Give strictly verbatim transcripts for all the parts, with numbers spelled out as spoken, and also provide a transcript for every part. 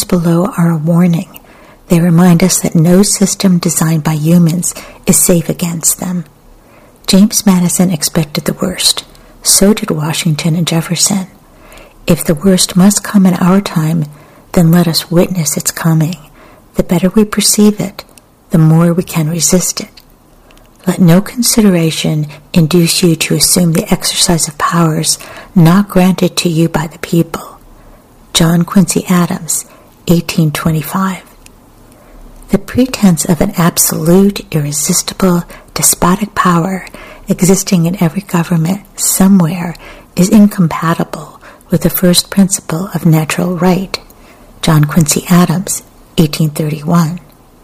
below are a warning. They remind us that no system designed by humans is safe against them. James Madison expected the worst. So did Washington and Jefferson. If the worst must come in our time, then let us witness its coming. The better we perceive it, the more we can resist it. Let no consideration induce you to assume the exercise of powers not granted to you by the people. John Quincy Adams, eighteen twenty-five. The pretense of an absolute, irresistible, despotic power existing in every government somewhere is incompatible with the first principle of natural right. John Quincy Adams, eighteen thirty-one.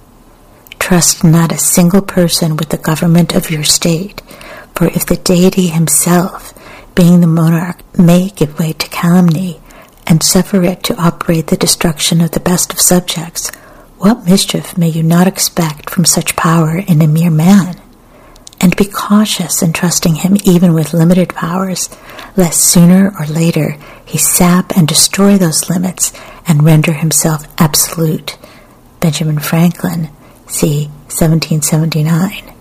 Trust not a single person with the government of your state, for if the deity himself, being the monarch, may give way to calumny, and suffer it to operate the destruction of the best of subjects, what mischief may you not expect from such power in a mere man? And be cautious in trusting him even with limited powers, lest sooner or later he sap and destroy those limits and render himself absolute. Benjamin Franklin, c. seventeen seventy-nine.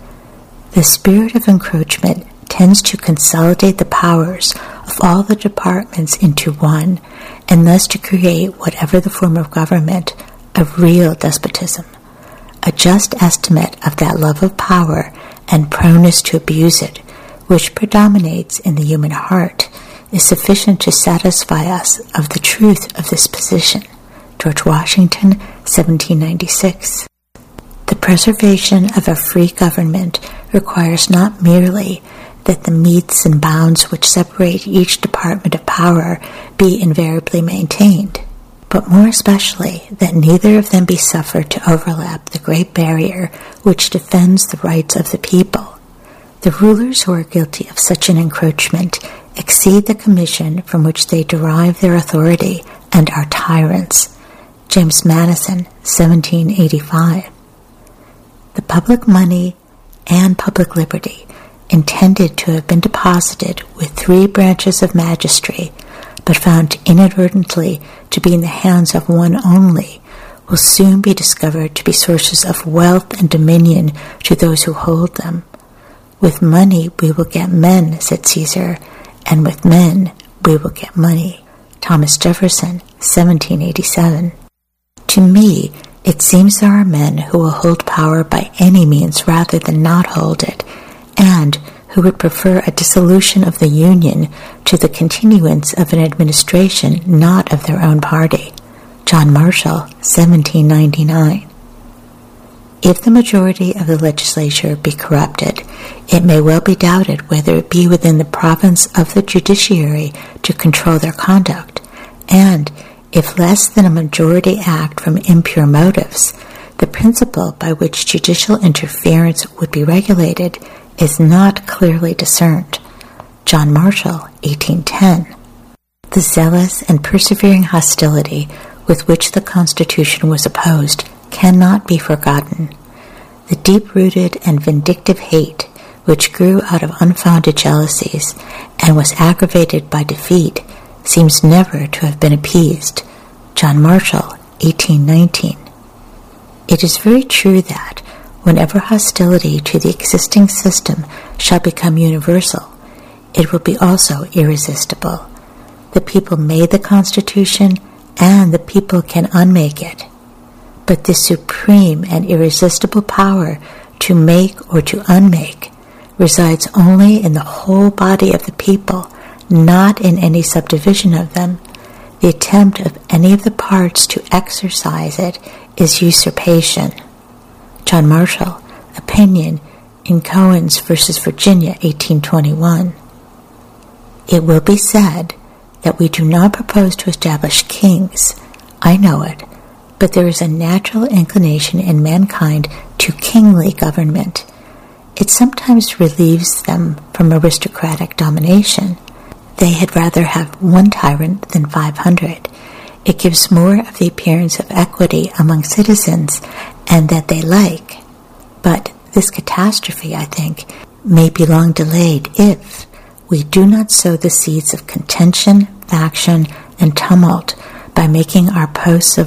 The spirit of encroachment tends to consolidate the powers of all the departments into one, and thus to create whatever the form of government of real despotism. A just estimate of that love of power and proneness to abuse it, which predominates in the human heart, is sufficient to satisfy us of the truth of this position. George Washington, seventeen ninety-six. The preservation of a free government requires not merely that the metes and bounds which separate each department of power be invariably maintained, but more especially that neither of them be suffered to overlap the great barrier which defends the rights of the people. The rulers who are guilty of such an encroachment exceed the commission from which they derive their authority and are tyrants. James Madison, seventeen eighty-five. The public money and public liberty, intended to have been deposited with three branches of magistracy, but found inadvertently to be in the hands of one only, will soon be discovered to be sources of wealth and dominion to those who hold them. With money we will get men, said Caesar, and with men we will get money. Thomas Jefferson, seventeen eighty-seven. To me, it seems there are men who will hold power by any means rather than not hold it, and who would prefer a dissolution of the Union to the continuance of an administration not of their own party. John Marshall, seventeen ninety-nine. If the majority of the legislature be corrupted, it may well be doubted whether it be within the province of the judiciary to control their conduct, and if less than a majority act from impure motives, the principle by which judicial interference would be regulated is not clearly discerned. John Marshall, eighteen ten. The zealous and persevering hostility with which the Constitution was opposed cannot be forgotten. The deep-rooted and vindictive hate which grew out of unfounded jealousies and was aggravated by defeat seems never to have been appeased. John Marshall, eighteen nineteen. It is very true that, whenever hostility to the existing system shall become universal, it will be also irresistible. The people made the Constitution, and the people can unmake it. But this supreme and irresistible power to make or to unmake resides only in the whole body of the people, not in any subdivision of them. The attempt of any of the parts to exercise it is usurpation. John Marshall, Opinion in Cohens versus Virginia, eighteen twenty-one. It will be said that we do not propose to establish kings. I know it, but there is a natural inclination in mankind to kingly government. It sometimes relieves them from aristocratic domination. They had rather have one tyrant than five hundred. It gives more of the appearance of equity among citizens, and that they like. But this catastrophe, I think, may be long delayed if we do not sow the seeds of contention, faction, and tumult by making our posts of